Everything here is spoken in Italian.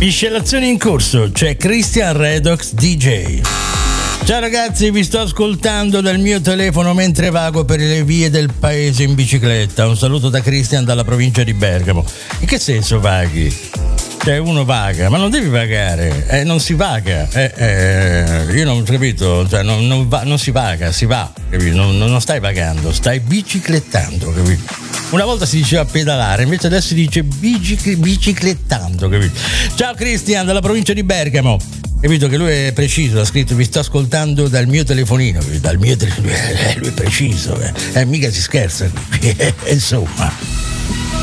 Miscelazione in corso, c'è Christian Redox DJ. Ciao ragazzi, vi sto ascoltando dal mio telefono mentre vago per le vie del paese in bicicletta. Un saluto da Christian dalla provincia di Bergamo. In che senso vaghi? Cioè uno vaga, ma non devi vagare, non si vaga. Io non ho capito, cioè non si vaga, si va, capito? Non stai vagando, stai biciclettando, capito? Una volta si diceva pedalare, invece adesso si dice biciclettando, capito? Ciao Christian dalla provincia di Bergamo. Capito che lui è preciso, ha scritto vi sto ascoltando dal mio telefonino, dal mio telefonino, lui è preciso, mica si scherza, insomma.